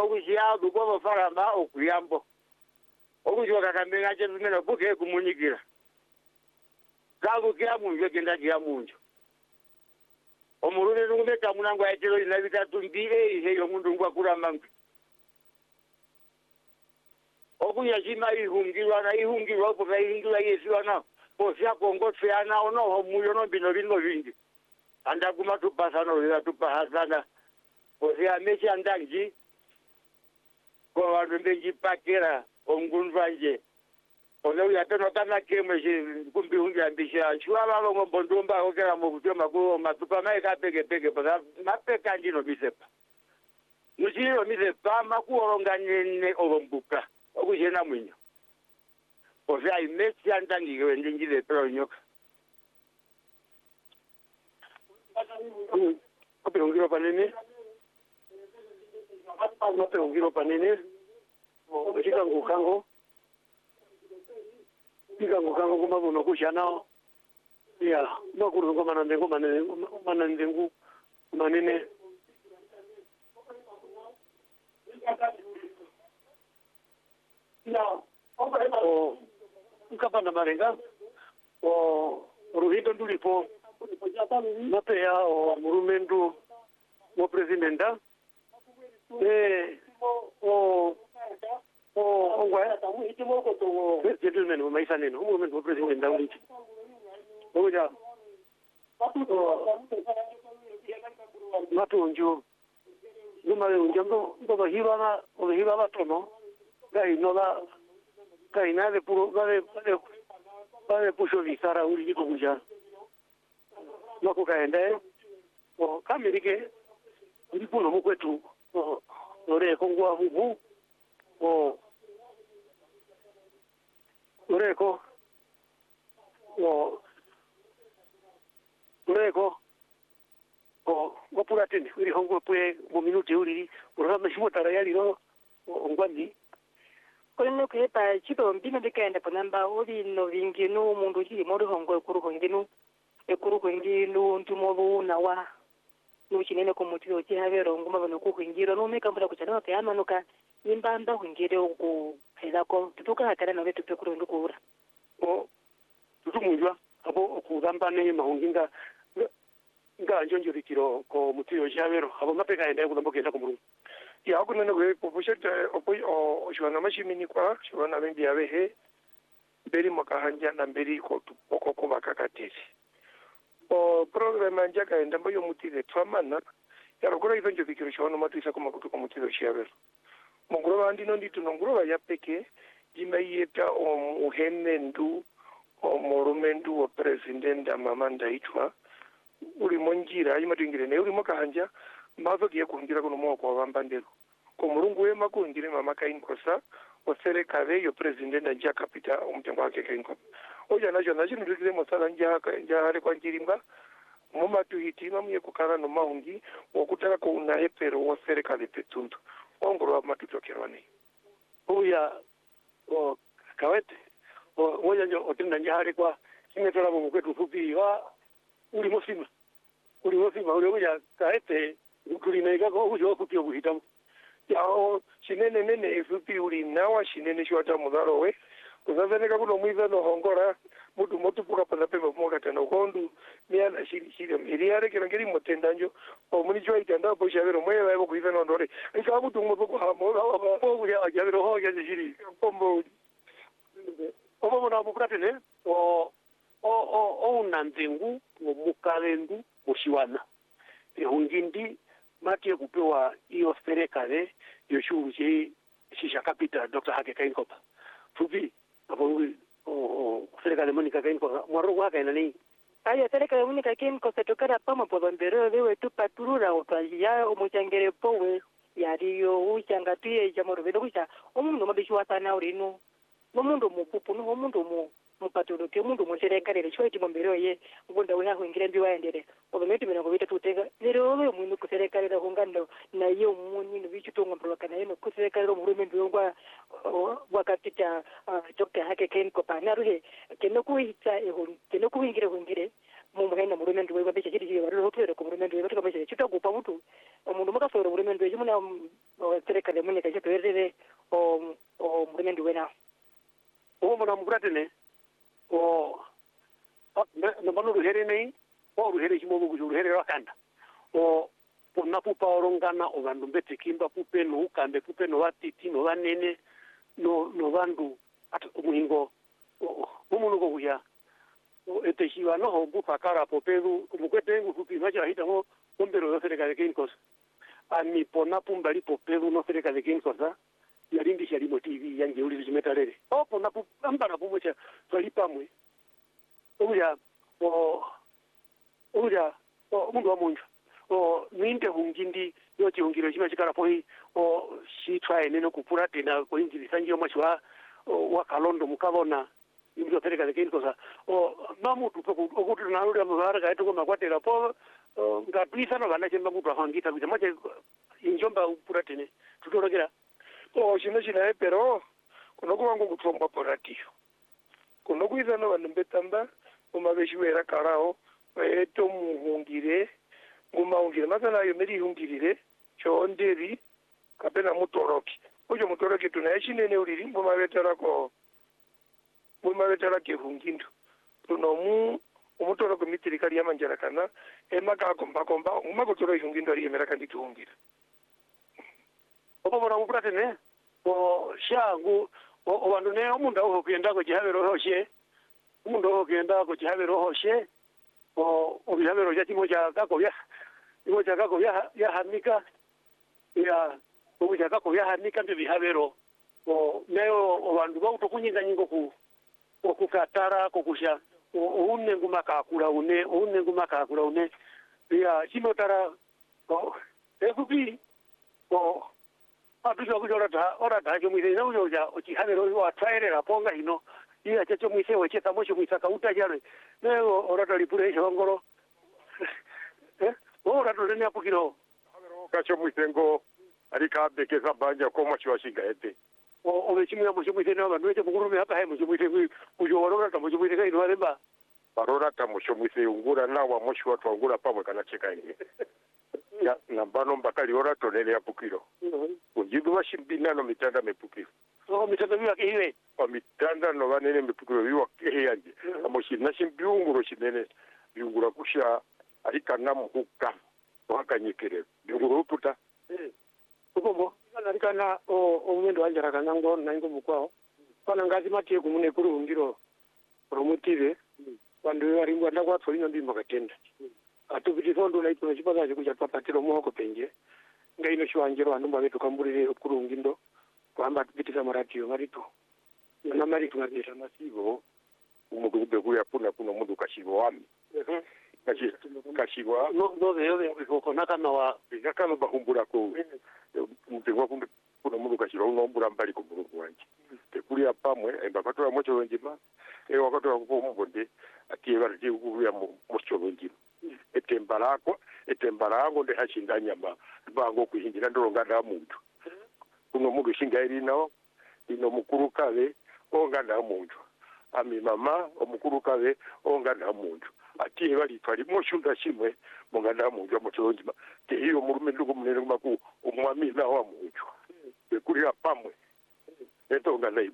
okuziya duko faramba okuyambo okuziwa kamenga chezimena buke kumunyikira kya munjo genda kya munjo omurune ngumeka munango ayitelo ina bitatu mbi heyo mundu ngwakura mangwe okuya chima ihungirwa opo ihungirwa yesiwana posya kongotfeana ono muyo no bino vingi anda kuma tupasano ya tupahasana posya mechi andangi kwa vanhu mbejipakira ongunvanje ona uya tono kana kemwe kumbi hungiambisha chwa baba ngombondomba okera mukutoma ko matupa mai kapeke pa mapeka ndino bisepa muchiro misepa makuoronganyene obombuka okujena mwinyo posya imechi andangi wendingile pero nyoka Opengiro panene. Opengiro panene. Kika ngukango. Kika ngukango kuma bono kushana. Ya, no kurungo manandengu manene. Ya, o nkapanda marenga. O ruhito ndulipo. Mapea o murumendu mo presidenta ongwa gentlemen maisa neno murumendu mo presidenta ulichi oja matunju numare unjando ndo hiva tono gai nola gai nade puro vale pusho visara ulichi kuja Loko kaende, kamirike, uripuno mukwetu, ore kongwa hubu, oreko, wapuratini, uri hongwa pue, minuti uri, urama shimotara yali no, ongwandi. Kolino kuhepa chipo mbino dikaenda panamba, uri no vinginu, mundu hii, mori hongwa kuru honginu, ekuru kwengino ntumolo nawa nuchinene komutiro chihavero nguma bano kukwingira no meka mbula kuchana pe amanuka imbamba kwingire uku helako tutuka hakana no betu pekuru ndukura tutumunjwa abo okugamba ne mahunginga nganjonjo dikiro ko mutiro chihavero abo mapeka enda kulambo kenda kumuru ya kunene kwe popushete opo shwana mashimini kwa shwana bendi yabehe beri makahanja na beri ko okoko bakakatesi programa njaka enda mboyo mutile twamana yarokora ivenjo vikiro shono matisa kuma kutuko mutilo chiavero mongurova ndino nditu nongurova yapeke jimayeta uhenendu morumendu wa presidenta mamanda itwa uri monjira imatingire ne uri makahanja mazo kiye kuhungira kuno mwa kwa vambandero ko murungu we makuhungire mama kainkosa osere kave yo presidenta njia kapita umtengo wake kainkosa oja nacho ndikile mosala njahare kwa njirimba muma tuhitima mye kukara no mahungi wakutaka ko unaepero wa serikali petundu ongoro matutokirwane oya kawete oja njo otinda njahare kwa kimetora mu kwetu fupi wa uri mosima uri oja kawete kulineka ko ujo fupi obuhitamu ya shinene fupi uri nawa shinene shwata mudaro we kuzazaneka kuno mwiza no hongora mutu motupuka pana pembe moka tena kondu miana shiri miriare kirangiri motendanjo o muni jwa itanda bo shavero mwe ba kuiza no ndore ika mutu mo ko ha mo ba ya javero ho ya shiri pombo obo na bo pratene unandengu mukalendu mushiwana hungindi mati kupewa hiyo serikali yoshuje shisha capital Dr. Hage Kainkopa fupi hapo serikali Monica Kainkopa mwaro wake nani aya serikali Monica Kainkopa tokara pama podombero lewe tupaturura otwaja omuchangere powe yariyo uchangatuye jamoro vedokucha omundu mabishwa sana urino nomundu mukupu no omundu mupaturo ke mundu muserikali lecho itibombero ye ngunda we hakwingira mbi waendere obameti bino ngobita tutega lero we mundu kuserikali la hungando na yo munyi no bichutonga mproka na yo kuserikali ro murume ngwa wakatita Dr. Hage Kainkopa naruhe kenokuita kenokuingira kwingire mumuhenda murume ndwe babeche chiri bari rotero ko murume ndwe batuka bache chitagupa mutu omundu makafero murume ndwe jimuna serikali kale mune kaje perere o mwene ndiwena o mona mugratene o na manu ruhere nei o ruhere chimogo ku ruhere rakanda o pona pupa orongana o vandu mbete kimba pupe no ukambe pupe no watiti no vanene no vandu at muhingo o munugo kuya o eteshiwa no ho bupa kara poperu mukwete ngufupi macha hita ho ombero yo sereka de kinkos ami pona pumbali poperu no sereka de kinkos yarindi shali motivi yange uli zimetarere o pona pu ambara pumocha twalipa mwe uya mundu wa munju o ninde hungindi yo chihungiro chima chikara poi o shi try neno kupura tena ko injili sanjio mashwa wa kalondo mukabona imjo tereka de kinkosa o mamu tupo okutu na uri amara ga etuko makwatera po ngapisa no bana chemba mutu ahangita kuja mache injomba upura tene tutorogera o chino pero kunoku wangu kutomba poratio kunoku izano vanhu mbetamba umaveshiwera karao eto muhungire ngumaungire masana yo meri hungirire chonderi kapena mutoroki ojo mutoroki tunayachinene uriri mbumavetera ke hungindo tunomu umutoroki mitirikari yamanjara kana emakakombakomba umakotoro ihungindo ari emera kandi tuhungira opo bona mupratene o shangu o vandu ne omundu aho kuyenda ko jihavero hoshe umundu aho kuyenda ko jihavero hoshe o bihavero ya timo ja kakobya imo ja kakobya ya hamika ya o ja kakobya hamika mbe bihavero o neo o vandu ba utokunyinga nyingo ku okukatara kokusha une ngumakakura une ya chimotara o ekupi o abisho kujora ora da jo mwise no jo ochihavero wa traerera ponga ino iya chacho mwise weche tamocho mwisaka utajale nego ora talipure shongoro ora tolene apukiro kacho mwisengo arika bekeza banja koma chiwashinga ete o vechimya mwisho mwise no vandu veche mukurume hapa hai mwisho mwise ujo ora tamocho mwise kai no alemba parora tamocho mwise ungura nawa moshi watu ungura pamwe kana cheka ine ya nambano mbakali ora tolene apukiro ujibu washimbina no mitanda mepukiro mitanda biwa kehiwe mitanda no vanene mepukiro biwa kehiyanje amoshi nashimbiunguro shinene biungura kusha arika namuhuka wakanyekere biunguro uputa ukombo arikana o mwendo wanjara kanango nango mukwao pana ngazi matie kumune kuri ungiro promotive vandu varingwa ndakwatso ino ndimba katenda atupiti fondo naito nechipasa chikucha papatiro muhoko penje ngaino shiwanjero vanhu mbavetu kamburire kuri ungindo kuhamba tupitisa maratio marito na marito ngabisa masivo umuntu kubekuya puna mundu kashivo wami kashivo no veo ko nakana wa ngakano bahumbura ko mutengwa kuna mundu kashivo unombura mbali ko mundu wanje tekuli apamwe embakatora mocho wenjima wakatora ko mubonde atiye barje kuya mocho wenjima etembarako nde hashinda nyamba bango kuhingira ndonga nda muntu kuno mundu shingairi nawo ino mukuru kale onga nda muntu ami mama omukuru kale onga nda muntu atiye bali twali moshunda shimwe monga nda muntu amochonjima te hiyo murume nduko munene kumaku umwami na wa muntu bekuri apamwe etonga naibu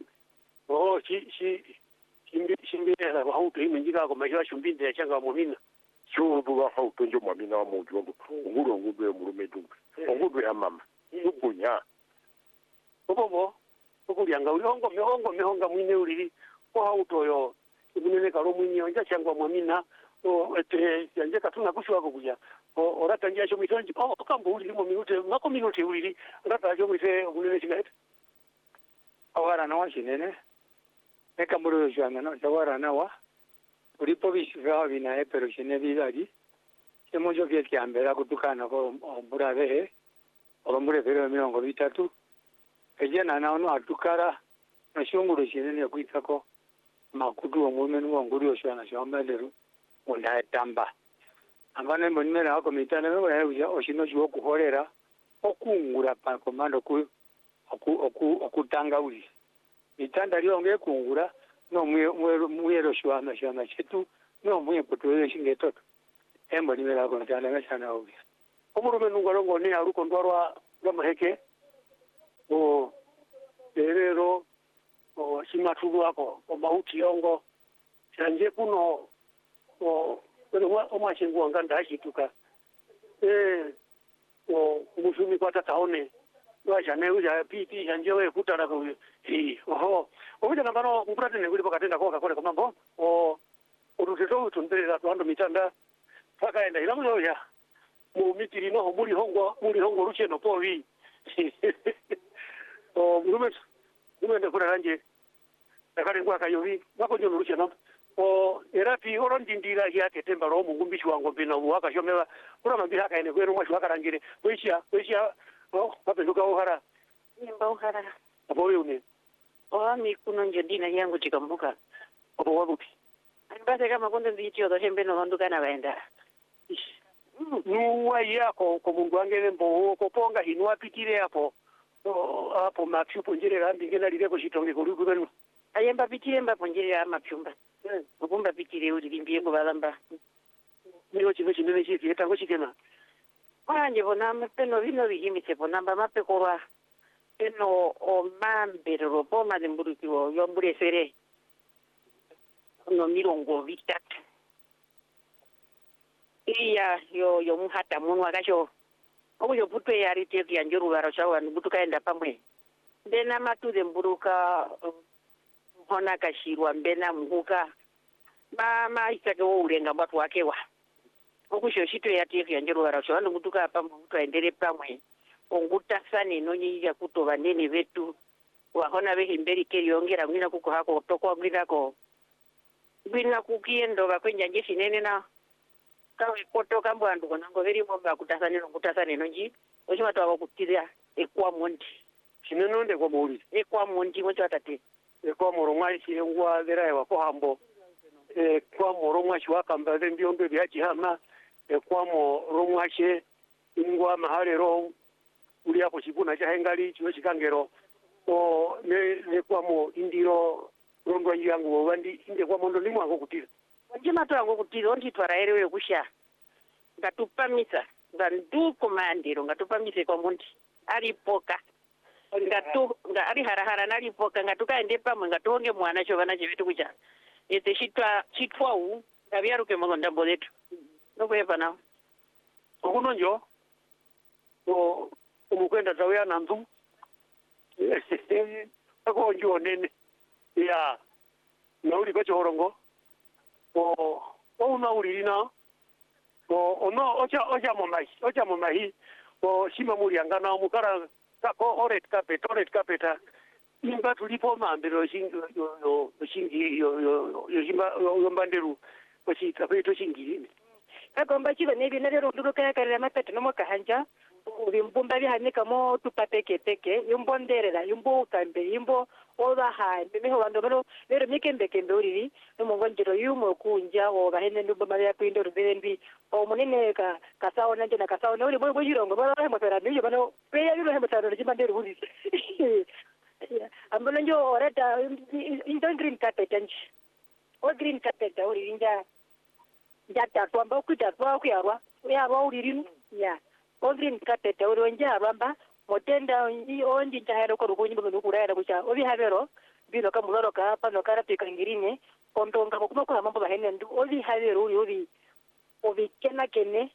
shimbi ya wauto imenjika ko maisha shumbinde ya changa mwamina chubu wa hauto njo mwamina wa muntu nguru ya murume nduko nguru ya mama ukunya obobo okulyanga mihonga mwine uliri ko hauto yo ibunene karo mwini onja changwa mwamina o ete yanje katuna kushwako kuja orata njia sho mwitonji kambo uliri mo minute uliri orata sho mwise ubunene chingaita awara na washinene eka muru jwana no jawara na wa ulipo bishwa bina pero shine bidari semojo vyeti ambera kutukana ko mburabe olomure pero mirongo bitatu ejena naono atukara na shunguru shinene kuitako makudu omume nguru oshwana shambaleru onda tamba ambane monmera ako mitana no ya oshino jwo kuhorera okungura pa komando okutanga uli mitanda lyonge kungura no mwero shwana chetu no mwe potwe shingetoto embo nimera ko ntana ngashana obi omurume nungorongo ni aruko ndwarwa maheke lero simatulu ako omauti yongo chanje kuno omachengu wanga ndachituka musumi kwata taone wachane uja piti chanje we kutara ko oho okuja nambano mprate ne kuli pakatenda ko kakole komambo uruteto tunderera twando mitanda pakaenda ila muzoya mu mitiri no muri hongo rucheno povi ngumende kula kanje nakale ngwa kayovi makonyo rucheno erapi orondindira yake temba ro mungu wango bina waka shomewa kula mambi haka ene kwero mwashi wakarangire kwishia mapenduka ohara Nyimba uhara. apo wewe Oami kuno njodina yangu chikambuka. apo wabupi Basi kama kunde ndicho ndo hembe no manduka na baenda. nuwa yako ko mungu angene mbo koponga hinwa pitire hapo hapo mapyupo njere rambi ngena lireko chitonge kuluku benu Ayemba pitire mba ponjere ya mapyumba. Okumba pitire uri limbie ko balamba. niyo chino chinene chiti etango chikena Wanje bona mapeno vino vihimise bona mape korwa. Eno o mambero poma de mburukiwo yo mburesere. No mirongo vitat. Iya yo muhata munwa kasho. Okuyo putwe yari teki yanjuru garo chawa nubutuka enda pamwe. Ndena matuze mburuka hona kashirwa mbena muhuka. Mama isake wo urenga watu wakewa. Okusho shito ya teki yanjuru garo chawa nubutuka pamwe mutwa endere pamwe. Onguta sani nonyi ya kutoba nene vetu. Wahona vehi mberi keri ongera mwina kuko hako toko mwina ko. Mwina kukiendo bakwenja njeshi nene na. Kawe poto kambo andu konango veri momba kutasane nonji. Oshima tuwa kutizia ekwa mondi. chineno nde kwa muri Ekwa mondi mocho atate. kwa morongwa chingwa vera wa ko hambo kwa morongwa chwa kamba ndio ndo bya chihama kwa morongwa che ingwa mahalero uli hapo chibuna cha hengali chiwe chikangero ne kwa mo indiro rondo yangu wandi inde kwa mondo limwa ngo kutira Njima tuwa ngo kutiza onti twara erewe kusha. Ngatupa misa. Ngandu komandiro ngatupa mise kwa mondi. Ari poka. Ari harahara nari poka ngatuka ende pamwe ngatuonge mwana chovana chevetu kucha. Ete chitwa u ngavyaruke mongonda boletu. Nokuyepa nao. okunonjo umukwenda tawya nanzu ako njo nene ya nauli kwa chorongo una ulirina ono ocha momahi shima muri angana mukara ko oret kapeta imba tulipo mambero shingi yo shimba yo mbanderu kochi kapeto shingi Kakomba chiba nebi na lero nduko kaya kare mapete no makahanja ulimbumba bihanika mo tupateke yumbonderera yumbo kambe yumbo oba ha meho bandoro lero mikembe kendoriri no mongonjero yumo kunja o bahene ndumba mali apindo rubendi o munene kasao nanje na kasao uri boy jirongo bala mo pera niyo bano pe ya bino hemba taro jibanderu budi ambolo njo oreta in green carpet anji o green carpet uri inja jata twamba kuita twa kuyarwa yarwa ulirinu ya green carpet uri onja ramba motenda onji tahero ko rukunyi buno kurara kucha obi havero bino kamuloro ka pano karapika ngirine kondonga kuma kwa mambo bahene ndu obi havero obi kena kene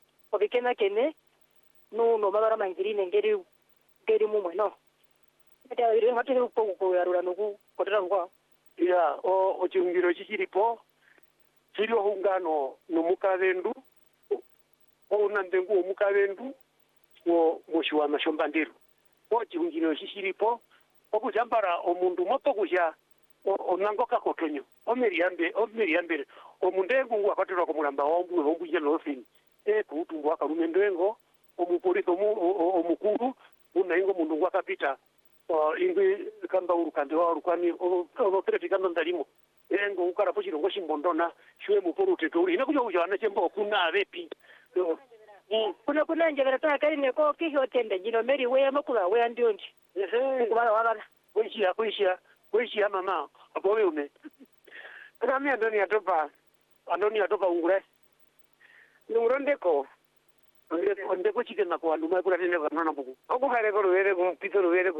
no mabara mangirine ngeri mumwe no ata iri hatu ko yarura nuku kotera ngwa ya o chingiro chichiripo chiro hungano no mukavendu ndengu mukavendu mushiwa mashombandiru chingiro chichiripo okujambara omundu moto kuja onangoka kotonyo omeriambe omundengu wakatira ko mulamba wangu jelofini kutu wakalumendwengo omupolisi omukuru unaingo mundu wakapita ingwe kamba urukande wa rukwani traffic ando ndalimo ngo ukara po chirongo chimbondona shwe muporute tori ina kujo kujana chembo kuna abepi kuna njegera ta karine ko kiho tende jino meri we makula we andiondi kubala wala kuishia mama apo wewe kama andoni atopa ungure nurondeko ndeko chikena kwa nduma kula tende kana buku okukare ko ruwere ku pito ruwere